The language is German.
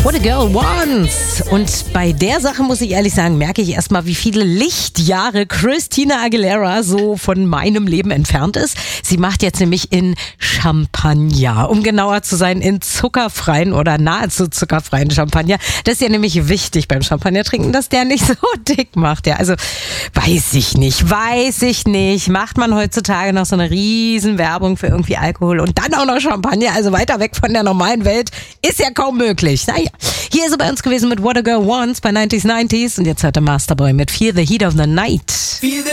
What a Girl Wants. Und bei der Sache muss ich ehrlich sagen, merke ich erstmal, wie viele Lichtjahre Christina Aguilera so von meinem Leben entfernt ist. Sie macht jetzt nämlich in Champagner, um genauer zu sein, in zuckerfreien oder nahezu zuckerfreien Champagner. Das ist ja nämlich wichtig beim Champagner trinken, dass der nicht so dick macht. Ja, also weiß ich nicht. Macht man heutzutage noch so eine riesen Werbung für irgendwie Alkohol und dann auch noch Champagner, also weiter weg von der normalen Welt, ist ja kaum möglich. Naja, hier ist er bei uns gewesen mit What a Girl Wants bei 90s und jetzt hört der Masterboy mit Feel the Heat of the Night.